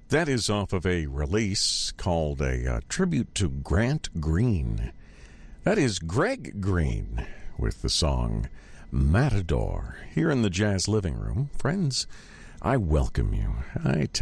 That is off of a release called a tribute to Grant Green. That is Greg Green with the song Matador here in the Jazz Living Room. Friends, I welcome you.